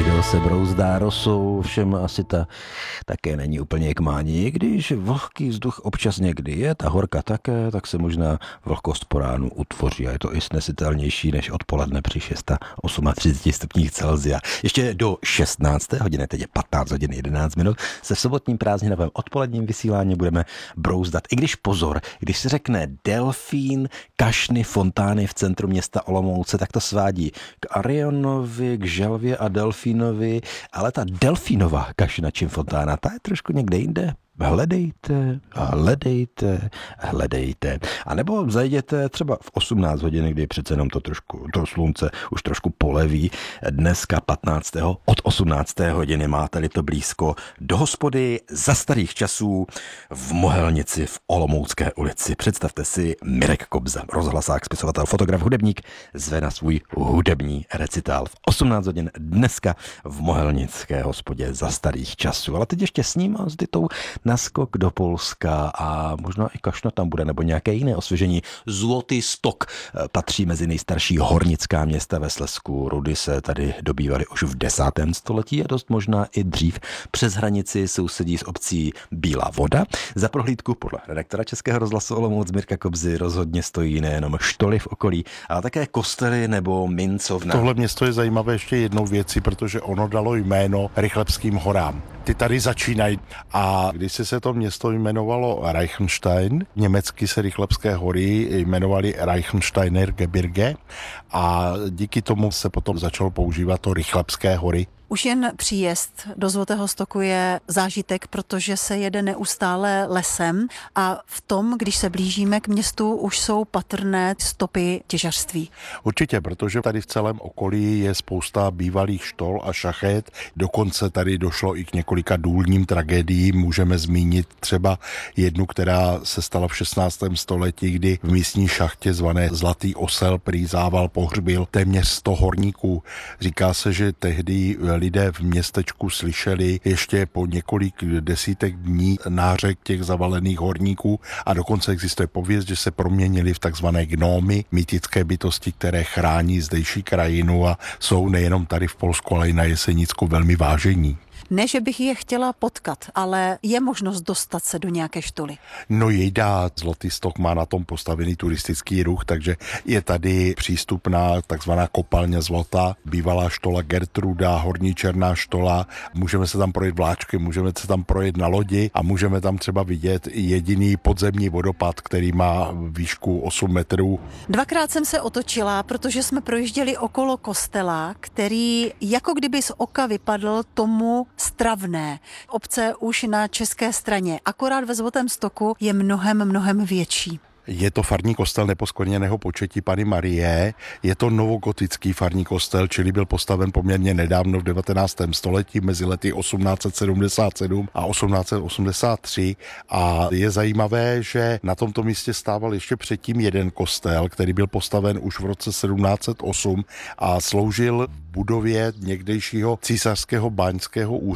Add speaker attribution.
Speaker 1: kdo se brouzdá rosou, všem asi ta také není úplně k mání. Když vlhký vzduch občas někdy je, ta horka také, tak se možná vlhkost po ránu utvoří a je to i snesitelnější než odpoledne při 38 stupních Celsia. Ještě do 16. hodiny, teď je 15 hodin 11 minut, se v sobotním prázdninovém odpoledním vysílání budeme brouzdat. I když pozor, když se řekne delfín, kašny, fontány v centru města Olomouce, tak to svádí k Arionovi, k želvě a delfínovi, ale ta delfínová kašna či fontána, ta je trošku někde jinde. Hledejte a hledejte, hledejte. A nebo zajděte třeba v 18 hodin, kdy přece jenom to slunce už trošku poleví. Dneska 15. od 18. hodiny máte-li to blízko do hospody za starých časů v Mohelnici v Olomoucké ulici. Představte si, Mirek Kobza, rozhlasák, spisovatel, fotograf, hudebník, zve na svůj hudební recitál v 18 hodin dneska v Mohelnické hospodě za starých časů. Ale teď ještě s ním a s Ditou naskok do Polska a možná i kašna tam bude, nebo nějaké jiné osvěžení. Zlatý Stok patří mezi nejstarší hornická města ve Slezsku. Rudy se tady dobývaly už v 10. století a dost možná i dřív. Přes hranici sousedí s obcí Bílá Voda. Za prohlídku podle redaktora Českého rozhlasu Olomouc Mirka Kobzy rozhodně stojí nejenom štoly v okolí, ale také kostely nebo mincovna.
Speaker 2: Tohle město je zajímavé ještě jednou věcí, protože ono dalo jméno Rychlebským horám. Ty tady začínají a když se to město jmenovalo Reichenstein, německy se Rychlebské hory jmenovaly Reichensteiner Gebirge a díky tomu se potom začalo používat to Rychlebské hory.
Speaker 3: Už jen příjezd do Zlatého Stoku je zážitek, protože se jede neustále lesem a v tom, když se blížíme k městu, už jsou patrné stopy těžařství.
Speaker 2: Určitě, protože tady v celém okolí je spousta bývalých štol a šachet. Dokonce tady došlo i k několika důlním tragédiím. Můžeme zmínit třeba jednu, která se stala v 16. století, kdy v místní šachtě zvané Zlatý osel prý zával pohřbil téměř 100 horníků. Říká se, že tehdy lidé v městečku slyšeli ještě po několik desítek dní nářek těch zavalených horníků a dokonce existuje pověst, že se proměnili v takzvané gnómy, mýtické bytosti, které chrání zdejší krajinu a jsou nejenom tady v Polsku, ale i na Jesenicku velmi vážení.
Speaker 3: Ne, že bych je chtěla potkat, ale je možnost dostat se do nějaké štoly.
Speaker 2: No jejda, Zlatý Stok má na tom postavený turistický ruch, takže je tady přístupná takzvaná kopalně zlata, bývalá štola Gertruda, horní černá štola. Můžeme se tam projet vláčky, můžeme se tam projet na lodi a můžeme tam třeba vidět jediný podzemní vodopád, který má výšku 8 metrů.
Speaker 3: Dvakrát jsem se otočila, protože jsme projížděli okolo kostela, který jako kdyby z oka vypadl tomu Stravné. Obce už na české straně, akorát ve Zlatém Stoku je mnohem větší.
Speaker 2: Je to farní kostel Neposkvrněného početí Panny Marie, je to novogotický farní kostel, čili byl postaven poměrně nedávno v 19. století mezi lety 1877 a 1883 a je zajímavé, že na tomto místě stával ještě předtím jeden kostel, který byl postaven už v roce 1708 a sloužil v budově někdejšího císařského báňského úřadu.